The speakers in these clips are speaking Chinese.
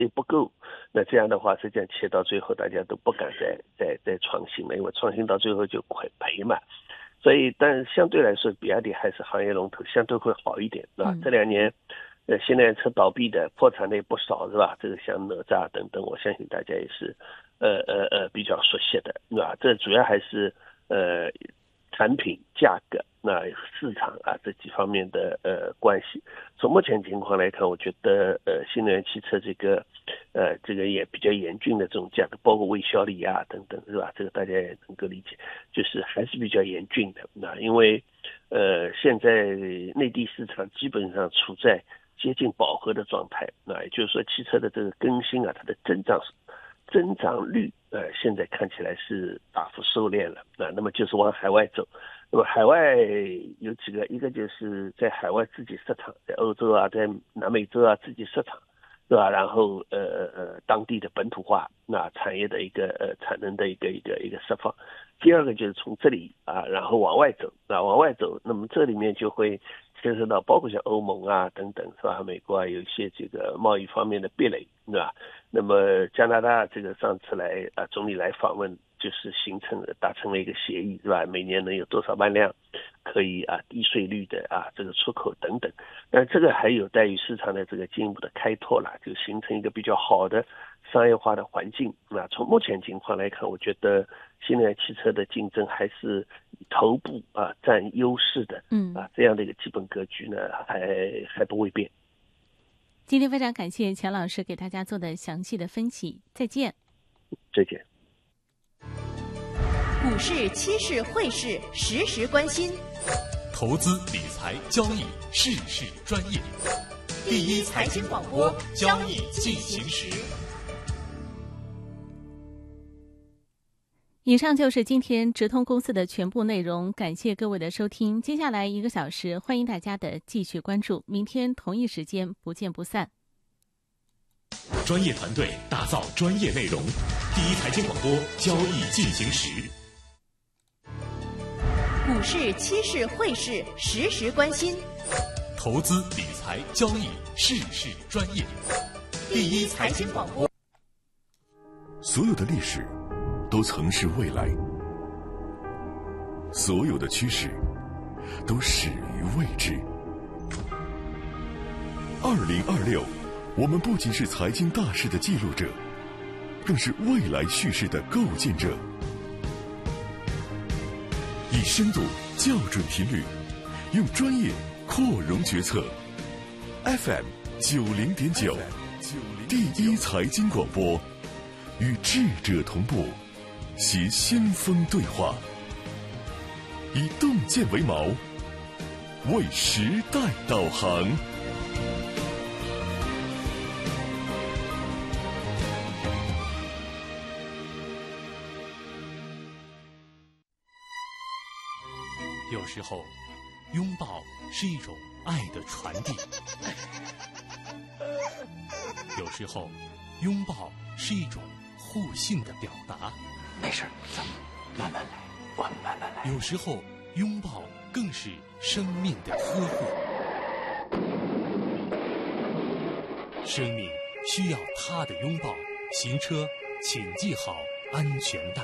也不够，那这样的话，实际上切到最后，大家都不敢再创新了，因为创新到最后就赔嘛。所以，但相对来说，比亚迪还是行业龙头，相对会好一点，是吧？这2年，新能源车倒闭的、破产的也不少，是吧？这个像哪吒等等，我相信大家也是，比较熟悉的，是吧？这主要还是产品价格、那市场啊这几方面的关系。从目前情况来看，我觉得新能源汽车这个也比较严峻的这种价格，包括微小理啊等等，是吧？这个大家也能够理解，就是还是比较严峻的。那因为现在内地市场基本上处在接近饱和的状态，那也就是说汽车的这个更新啊，它的增长率现在看起来是大幅收敛了，那么就是往海外走。那么海外有几个，一个就是在海外自己设厂，在欧洲啊，在南美洲啊自己设厂，对吧？然后当地的本土化，那产业的一个产能的一个释放。第二个就是从这里啊，然后往外走，那么这里面就会牵涉到包括像欧盟啊等等，是吧？美国啊有一些这个贸易方面的壁垒，对吧？那么加拿大这个上次来总理来访问，就是达成了一个协议，是吧？每年能有多少万辆可以低税率的这个出口等等。但这个还有待于市场的这个进一步的开拓了，就形成一个比较好的商业化的环境。那从目前情况来看，我觉得新能源汽车的竞争还是头部占优势的，这样的一个基本格局呢，还不会变。 今天非常感谢钱老师给大家做的详细的分析，再见。 再见。 股市、期市、汇市，时时关心。 投资理财交易，事事专业。第一财经广播，交易进行时。 以上就是今天直通公司的全部内容，感谢各位的收听。接下来1个小时，欢迎大家的继续关注，明天同一时间不见不散。 专业团队打造专业内容，第一财经广播，交易进行时。 股市、期市、汇市，时时关心。 投资理财交易，事事专业。第一财经广播。 所有的历史都曾是未来，所有的趋势都始于未知。2026，我们不仅是财经大事的记录者，更是未来叙事的构建者。以深度校准频率，用专业扩容决策。FM 90.9，第一财经广播，与智者同步，携先锋对话，以洞见为锚，为时代导航。 有时候，拥抱是一种爱的传递；有时候，拥抱是一种互信的表达。 没事，咱们慢慢来，我们慢慢来。 有时候，拥抱更是生命的呵护。生命需要他的拥抱。行车请系好安全带。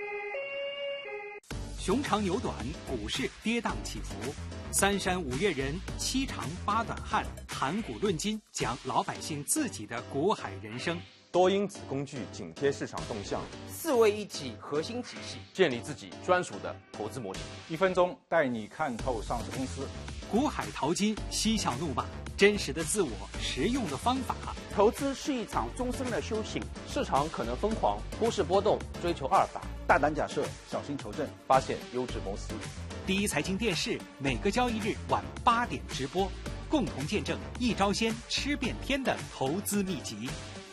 熊长牛短，股市跌宕起伏，三山五岳人，七长八短汉，谈股论金，讲老百姓自己的股海人生。 多因子工具紧贴市场动向 ，4位一体核心体系， 建立自己专属的投资模型。 1分钟带你看透上市公司。 股海淘金，嬉笑怒骂，真实的自我，实用的方法。 投资是一场终身的修行， 市场可能疯狂，忽视波动，追求阿尔法。 大胆假设，小心求证， 发现优质公司。 第一财经电视每个交易日晚8点直播，共同见证一招鲜吃遍天的投资秘籍。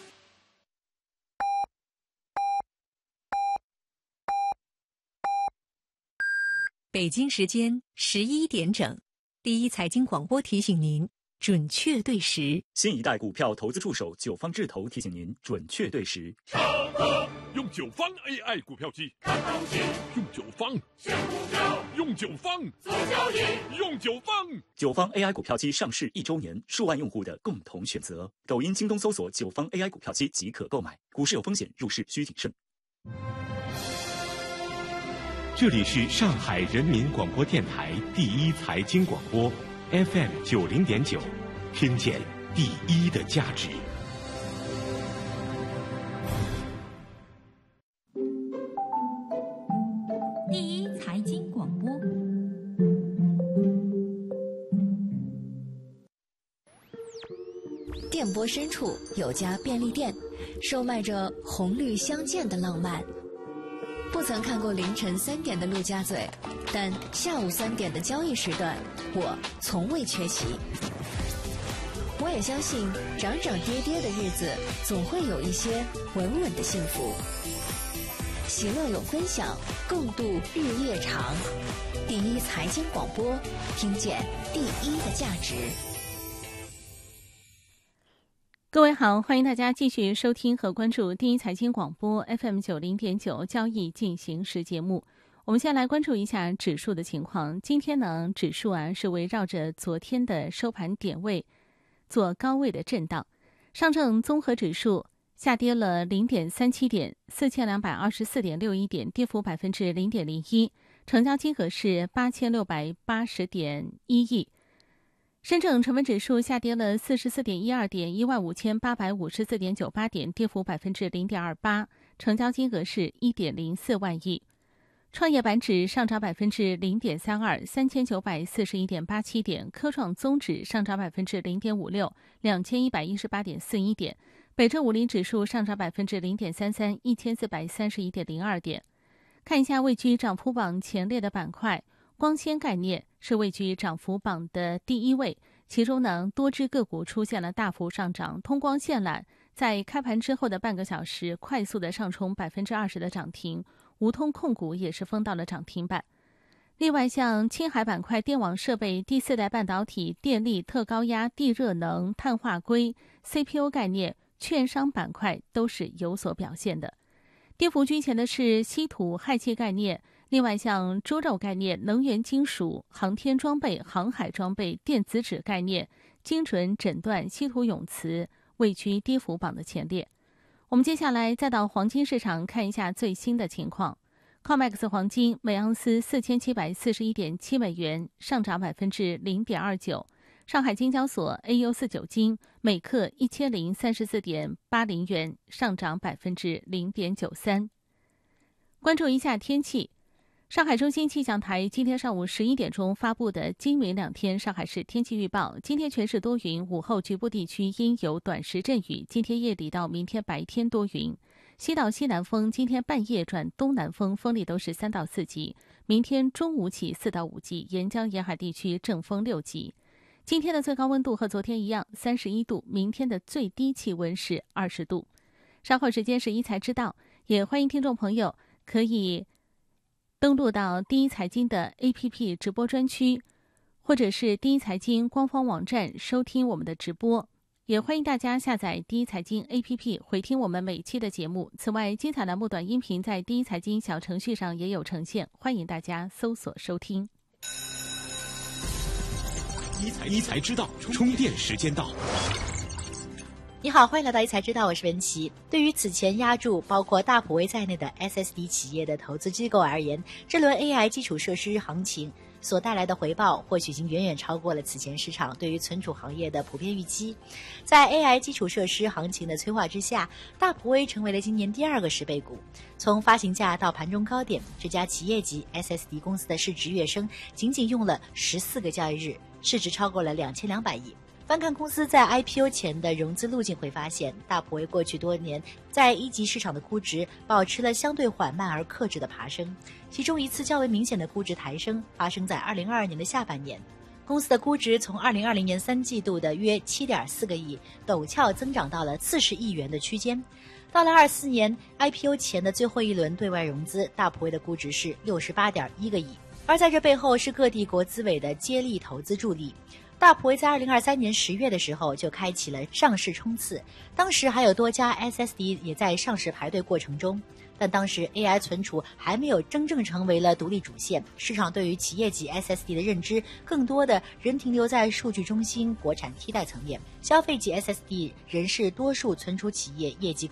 北京时间11点整，第一财经广播提醒您准确对时。 新一代股票投资助手九方智投提醒您准确对时。 用9方 AI 股票机看行情， 用9方选股票， 用9方做交易， 用9方。 9方 AI 股票机上市1周年，数万用户的共同选择。抖音、京东搜索9方 AI 股票机即可购买。股市有风险，入市需谨慎。 这里是上海人民广播电台第一财经广播 FM 90.9，听见第一的价值。 第一财经广播。 电波深处有家便利店，售卖着红绿相间的浪漫。不曾看过凌晨3点的陆家嘴，但下午3点的交易时段，我从未缺席。我也相信，涨涨跌跌的日子，总会有一些稳稳的幸福。喜乐有分享，共度日夜长。第一财经广播，听见第一的价值。 各位好，欢迎大家继续收听和关注第一财经广播 FM 90.9交易进行时节目。我们先来关注一下指数的情况。今天呢，指数是围绕着昨天的收盘点位做高位的震荡。上证综合指数下跌了 0.37 点 ，4224.61 点，跌幅 0.01%， 成交金额是8680.1亿。深证成分指数下跌了 44.12 点 ，15854.98 点，跌幅 0.28%， 成交金额是 1.04 万亿。创业板指上涨 0.32 3941.87 点，科创综指上涨 0.56 2118.41 点，北证50指数上涨 0.33 1431.02 点。看一下位居涨幅榜前列的板块，光纤概念是位居涨幅榜的第一位，其中呢，多只个股出现了大幅上涨，通光线缆在开盘之后的半个小时快速的上冲 20% 的涨停，吴通控股也是封到了涨停板。另外像青海板块、电网设备、第4代半导体、电力、特高压、地热能、碳化硅、CPU 概念、券商板块都是有所表现的。跌幅居前的是稀土、氦气概念，另外像猪肉概念、能源金属、航天装备、航海装备、电子纸概念、精准诊断、稀土永磁位居跌幅榜的前列。我们接下来再到黄金市场看一下最新的情况。COMEX 黄金每盎司4741.7美元，上涨 0.29%。上海金交所 AU49 金每克1034.80元，上涨 0.93%。关注一下天气。上海中心气象台今天上午11点钟发布的今明2天上海市天气预报，今天全市多云，午后局部地区应有短时阵雨，今天夜里到明天白天多云。西到西南风，今天半夜转东南风，风力都是3到4级，明天中午起4到5级，沿江沿海地区正风6级。今天的最高温度和昨天一样31度，明天的最低气温是20度。稍后时间是一财知道，也欢迎听众朋友可以登录到第一财经的 APP 直播专区，或者是第一财经官方网站收听我们的直播，也欢迎大家下载第一财经 APP 回听我们每期的节目。此外，精彩栏目短音频在第一财经小程序上也有呈现，欢迎大家搜索收听。 一财知道，充电时间到。 你好，欢迎来到一财知道，我是文琪。对于此前押注包括大普微在内的 SSD 企业的投资机构而言，这轮 AI 基础设施行情所带来的回报或许已经远远超过了此前市场对于存储行业的普遍预期。在 AI 基础设施行情的催化之下，大普微成为了今年第2个10倍股。从发行价到盘中高点，这家企业级 SSD 公司的市值跃升仅仅用了14个交易日，市值超过了2200亿。翻看公司在 IPO 前的融资路径会发现，大普微过去多年在一级市场的估值保持了相对缓慢而克制的爬升，其中一次较为明显的估值抬升发生在2022年的下半年。公司的估值从2020年3季度的约 7.4 个亿陡峭增长到了40亿元的区间。到了24年 IPO 前的最后一轮对外融资，大普微的估值是 68.1 个亿，而在这背后是各地国资委的接力投资助力。 大普威在2023年10月的时候就开启了上市冲刺，当时还有多家 SSD 也在上市排队过程中。但当时 AI 存储还没有真正成为了独立主线，市场对于企业级 SSD 的认知更多的仍停留在数据中心、国产替代层面，消费级 SSD 仍是多数存储企业业绩